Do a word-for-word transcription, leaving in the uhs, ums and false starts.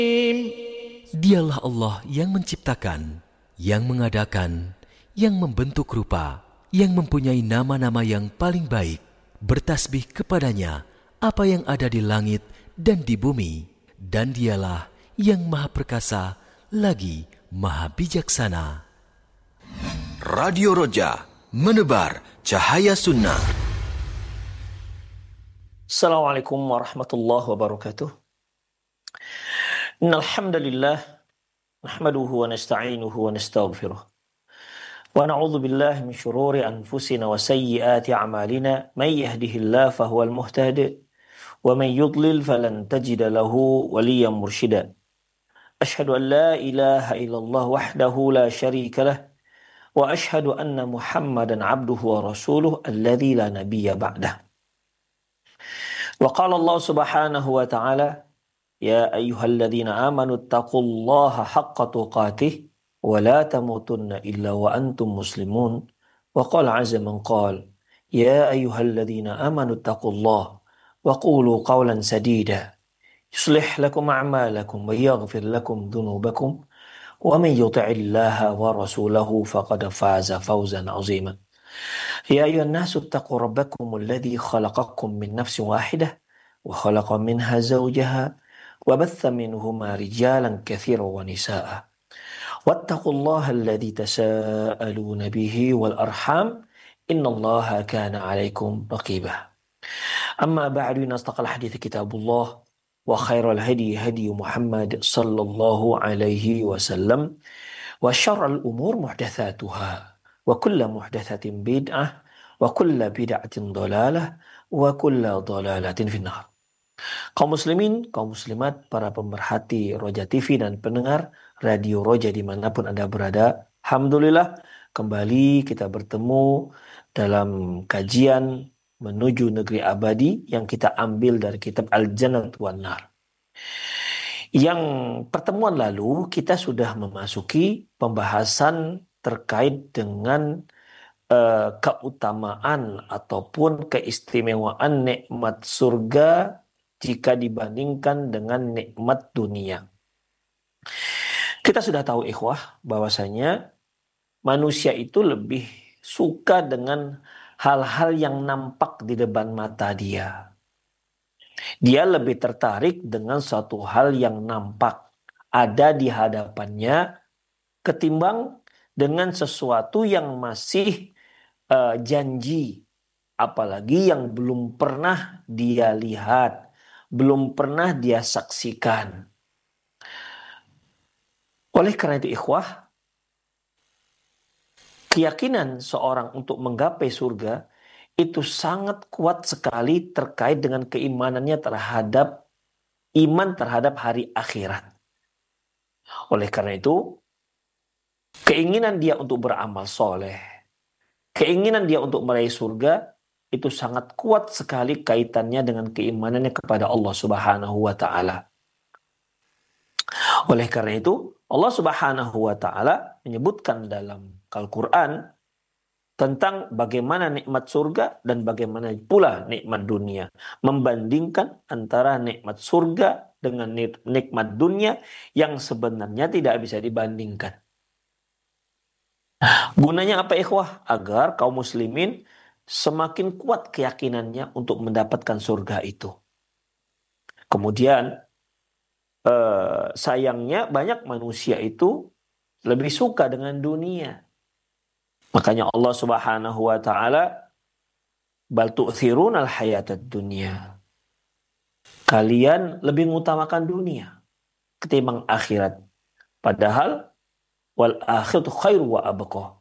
Dialah Allah yang menciptakan, yang mengadakan, yang membentuk rupa, yang mempunyai nama-nama yang paling baik. Bertasbih kepadanya apa yang ada di langit dan di bumi. Dan dialah yang maha perkasa lagi maha bijaksana. Radio Roja, menebar cahaya sunnah. Assalamualaikum warahmatullahi wabarakatuh. Innal hamdalillah nahmaduhu wa nasta'inuhu wa nastaghfiruh. Wa na'udzu billahi min shururi anfusina wa sayyiati a'malina. May yahdihillahu fahuwal muhtadi wa may yudlil falan tajida lahu waliyyan mursyida. Asyhadu an la ilaha illallah wahdahu la syarika lah wa asyhadu anna Muhammadan 'abduhu wa rasuluhu alladzi la nabiyya ba'dah. Wa qala Allah subhanahu wa ta'ala, ya ayyuhalladzina amanu taqullaha haqqa tuqatih wa la tamutunna illa wa antum muslimun. Wa qala azza man qala, ya ayyuhalladzina amanu taqullaha wa qulu qawlan sadida yuslih lakum a'malakum wa yaghfir lakum dhunubakum wa man yuti'illaha wa rasulahu faqad faza fawzan 'azima. Ya ayyuhan nasu taqu rabbakum alladzi khalaqakum min nafsin wahidah wa khalaqa minha zawjaha wa batha minhuma rijalan katsiran wa nisaa. Wattaqullaha alladzi tasaaluna bihi wal arham innallaha kana 'alaikum raqibah. Amma ba'du, nastaqal hadits kitabullah wa khairal hadi hadi Muhammad sallallahu alaihi wasallam wa syarrul umur muhdatsatuha wa kullu muhdatsatin bid'ah wa kullu bid'atin dhalalah wa kullu dhalalatin finnar. Kaum muslimin, kaum muslimat, para pemerhati Roja T V dan pendengar Radio Roja dimanapun Anda berada, alhamdulillah kembali kita bertemu dalam kajian menuju negeri abadi yang kita ambil dari kitab Al-Jannah wan Nar. Yang pertemuan lalu kita sudah memasuki pembahasan terkait dengan uh, keutamaan ataupun keistimewaan nikmat surga jika dibandingkan dengan nikmat dunia. Kita sudah tahu ikhwah bahwasanya manusia itu lebih suka dengan hal-hal yang nampak di depan mata dia. Dia lebih tertarik dengan suatu hal yang nampak ada di hadapannya ketimbang dengan sesuatu yang masih uh, janji, apalagi yang belum pernah dia lihat, belum pernah dia saksikan. Oleh karena itu ikhwah, keyakinan seorang untuk menggapai surga itu sangat kuat sekali terkait dengan keimanannya terhadap iman terhadap hari akhirat. Oleh karena itu, keinginan dia untuk beramal soleh, keinginan dia untuk meraih surga itu sangat kuat sekali kaitannya dengan keimanannya kepada Allah Subhanahu wa taala. Oleh karena itu, Allah Subhanahu wa taala menyebutkan dalam Al-Qur'an tentang bagaimana nikmat surga dan bagaimana pula nikmat dunia. Membandingkan antara nikmat surga dengan nikmat dunia yang sebenarnya tidak bisa dibandingkan. Gunanya apa ikhwah? Agar kaum muslimin semakin kuat keyakinannya untuk mendapatkan surga itu. Kemudian eh, sayangnya banyak manusia itu lebih suka dengan dunia. Makanya Allah Subhanahu wa taala, bal tu'thirunal hayatad dunya. Kalian lebih mengutamakan dunia ketimbang akhirat. Padahal wal akhiratu khairu wa abqa.